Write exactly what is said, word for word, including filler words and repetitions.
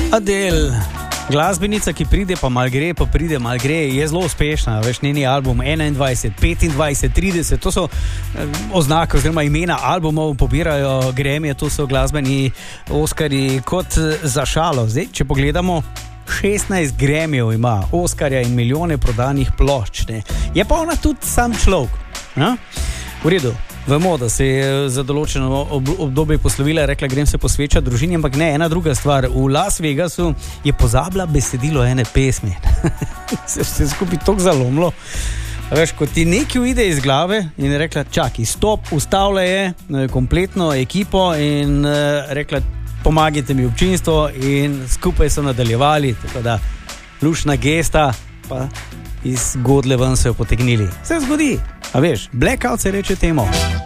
Adele, glasbenica, ki pride, pa mal gre, pa pride, mal gre, je zelo uspešna. Veš, njeni album enaindvajset, petindvajset, trideset, to so oznake oziroma imena albumov, pobirajo Grammy, to so glasbeni Oskarji kot za šalo. Zdaj, če pogledamo, šestnajst Grammyjev ima, Oskarja in milijone prodanih plošč. Ne. Je pa ona tudi sam človek. Ja? V redu. Vemo, da se je za določeno obdobje poslovila, rekla, grem se posvečati družini, ampak ne, ena druga stvar. V Las Vegasu je pozabila besedilo ene pesmi. Se je skupaj toliko zalomilo. Veš, ko ti nekaj uide iz glave in je rekla, čakaj, stop, ustavlja je kompletno ekipo in rekla, pomagajte mi občinstvo, in skupaj so nadaljevali, tako da lušna gesta, pa iz godle ven so jo potegnili. Se zgodi, a veš, blackout se reče temu.